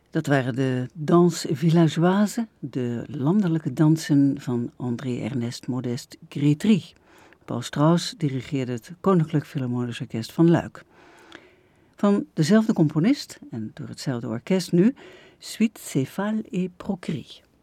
Dat waren de Danse Villageoise, de landelijke dansen van André-Ernest Modest Grétry. Paul Strauss dirigeerde het Koninklijk Philharmonisch Orkest van Luik. Van dezelfde componist en door hetzelfde orkest nu, Suite Céphale et Procris.